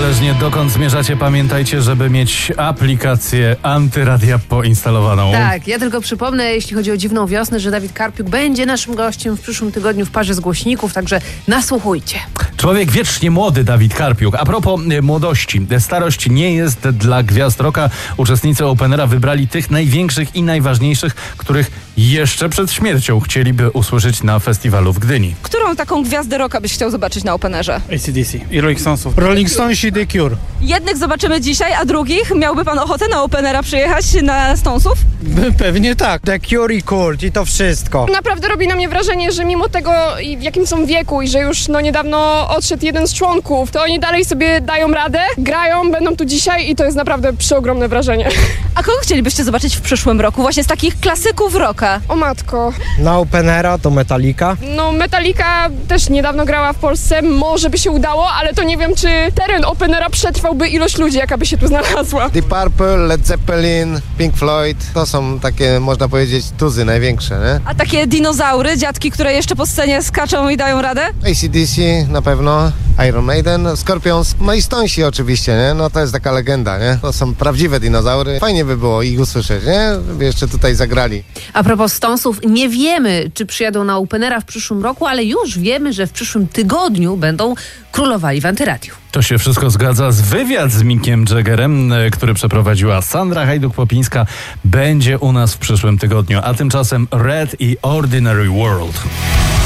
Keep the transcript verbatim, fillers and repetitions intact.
Niezależnie dokąd zmierzacie, pamiętajcie, żeby mieć aplikację Antyradia poinstalowaną. Tak, ja tylko przypomnę, jeśli chodzi o Dziwną Wiosnę, że Dawid Karpiuk będzie naszym gościem w przyszłym tygodniu w parze z głośników, także nasłuchujcie. Człowiek wiecznie młody, Dawid Karpiuk. A propos y, młodości, starość nie jest dla gwiazd rocka. Uczestnicy Openera wybrali tych największych i najważniejszych, których jeszcze przed śmiercią chcieliby usłyszeć na festiwalu w Gdyni. Którą taką gwiazdę rocka byś chciał zobaczyć na Openerze? A C D C i Rolling Stonesów. Rolling Stones i The Cure. Jednych zobaczymy dzisiaj, a drugich miałby pan ochotę na Openera przyjechać na Stonesów? Pewnie tak. The Cure i Kurt i to wszystko. Naprawdę robi na mnie wrażenie, że mimo tego, w jakim są wieku i że już no niedawno odszedł jeden z członków, to oni dalej sobie dają radę, grają, będą tu dzisiaj i to jest naprawdę przeogromne wrażenie. A kogo chcielibyście zobaczyć w przyszłym roku? Właśnie z takich klasyków rocka. O matko. Na Openera to Metallica. No Metallica też niedawno grała w Polsce, może by się udało, ale to nie wiem, czy teren Openera przetrwałby ilość ludzi, jaka by się tu znalazła. Deep Purple, Led Zeppelin, Pink Floyd, to są takie, można powiedzieć, tuzy największe, nie? A takie dinozaury, dziadki, które jeszcze po scenie skaczą i dają radę? A C D C na pewno, Iron Maiden, Scorpions, no i Stonesi oczywiście, nie? No to jest taka legenda, nie? To są prawdziwe dinozaury. Fajnie by było ich usłyszeć, nie? Żeby jeszcze tutaj zagrali. A propos Stonesów, nie wiemy, czy przyjadą na Openera w przyszłym roku, ale już wiemy, że w przyszłym tygodniu będą królowali w Antyradiu. To się wszystko zgadza. Z wywiad z Mickiem Jaggerem, który przeprowadziła Sandra Hajduk-Popińska, będzie u nas w przyszłym tygodniu. A tymczasem Red i Ordinary World.